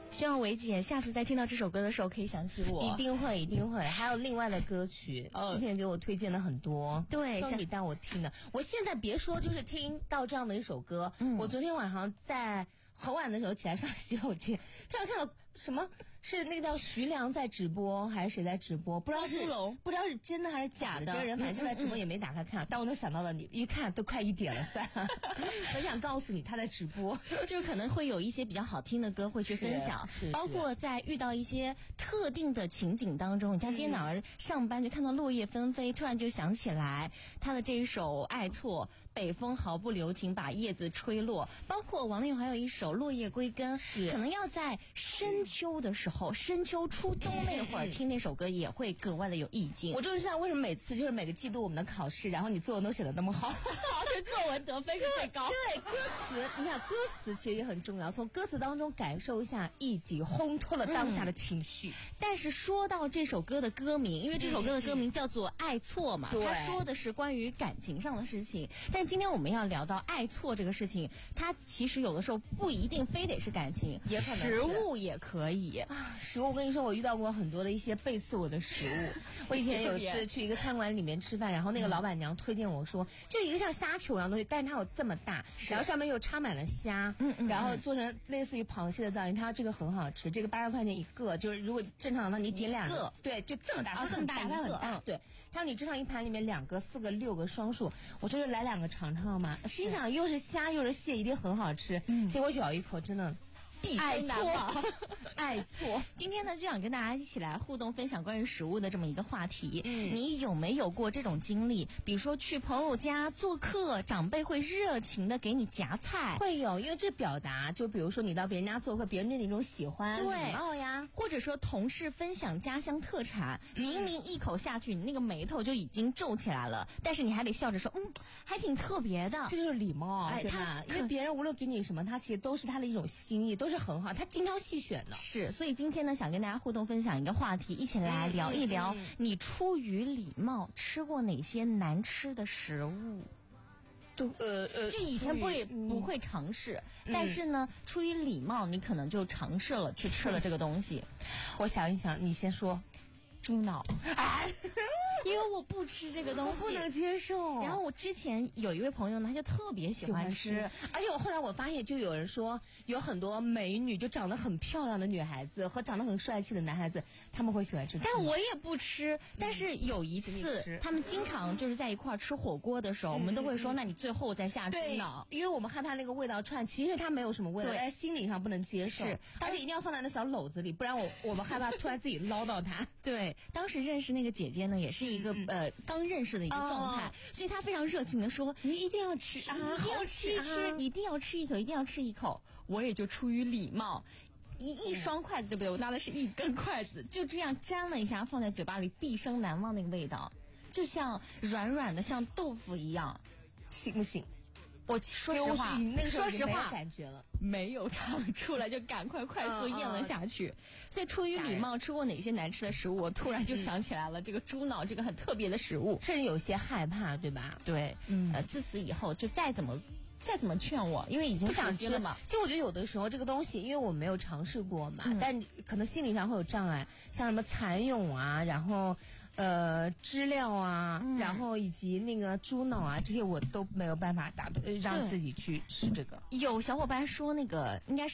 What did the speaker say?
希望维姐下次再听到这首歌的时候可以想起我。 一定会，一定会。还有另外的歌曲，之前给我推荐了很多， 对， 都比带我听的。我现在别说，就是听到这样的一首歌，我昨天晚上在很晚的时候起来上洗手间，突然看到什么是那个叫徐良在直播，还是谁在直播？不知道是真的还是假的。这个人反正就在直播，也没打开看。但我能想到了你，一看都快1点了，算了。我想告诉你，他在直播， 就是可能会有一些比较好听的歌会去分享，包括在遇到一些特定的情景当中，你像今天早上上班就看到落叶纷飞，突然就想起来他的这一首《爱错》，北风毫不留情把叶子吹落，包括王力宏还有一首《落叶归根》，可能要在深秋的时候，深秋初冬那会儿听那首歌也会格外的有意境。 我就是想为什么每次就是每个季度我们的考试，然后你作文都写得那么好， 这作文得分是最高。 对，歌词，你看歌词其实也很重要，从歌词当中感受一下意境，烘托了当下的情绪。 但是说到这首歌的歌名，因为这首歌的歌名叫做《爱错》嘛，它说的是关于感情上的事情。但今天我们要聊到爱错这个事情，它其实有的时候不一定非得是感情， 也可能食物也可以啊。食物，我跟你说，我遇到过很多的一些背刺我的食物。我以前有一次去一个餐馆里面吃饭，然后那个老板娘推荐我说，就一个像虾球一样东西，但是它有这么大，然后上面又插满了虾，然后做成类似于螃蟹的造型。他说这个很好吃，这个80块钱一个，就是如果正常的话你点2个，对，就这么大， 这么大一个， 对。他说你正常一盘里面2个、4个、6个双数，我说就来2个尝尝嘛。心想又是虾又是蟹，一定很好吃。结果咬一口，真的。 爱错， 爱错。 今天呢，就想跟大家一起来互动分享关于食物的这么一个话题。你有没有过这种经历？比如说去朋友家做客，长辈会热情的给你夹菜， 会有，因为这表达，就比如说你到别人家做客，别人对你那种喜欢、礼貌呀， 或者说同事分享家乡特产，明明一口下去，你那个眉头就已经皱起来了，但是你还得笑着说，还挺特别的， 这就是礼貌，对吧？因为别人无论给你什么，他其实都是他的一种心意，都是很好，他精挑细选的。 是，所以今天呢，想跟大家互动分享一个话题，一起来聊一聊，你出于礼貌吃过哪些难吃的食物？就以前不会尝试，但是呢，出于礼貌，你可能就尝试了去吃了这个东西。 我想一想，你先说。 猪脑因为我不吃这个东西， 我不能接受。 然后我之前有一位朋友呢，他就特别喜欢吃， 而且后来我发现，就有人说有很多美女，就长得很漂亮的女孩子和长得很帅气的男孩子，他们会喜欢吃。 但我也不吃。但是有一次，他们经常就是在一块吃火锅的时候，我们都会说，那你最后再下猪脑， 因为我们害怕那个味道串，其实它没有什么味道，但是心理上不能接受。是，而且一定要放在那小篓子里，不然我们害怕突然自己捞到它。 对。当时认识那个姐姐呢，也是一个刚认识的一个状态，所以她非常热情的说：“ 你一定要吃， 一定要吃，一定要吃一口，一定要吃一口。”我也就出于礼貌，一双筷子，对不对？我拿的是一根筷子，就这样沾了一下，放在嘴巴里，毕生难忘那个味道，就像软软的，像豆腐一样， 行不行？ 我说实话， 感觉了， 没有尝出来，就赶快快速咽了下去。所以出于礼貌，吃过哪些难吃的食物，我突然就想起来了，这个猪脑这个很特别的食物， 甚至有些害怕，对吧？ 对，自此以后就再怎么劝我，因为已经不想吃了嘛。 其实我觉得有的时候这个东西，因为我没有尝试过嘛，但可能心理上会有障碍，像什么蚕蛹啊，然后知了啊，然后以及那个猪脑啊，这些我都没有办法让自己去吃这个。 有小伙伴说那个应该是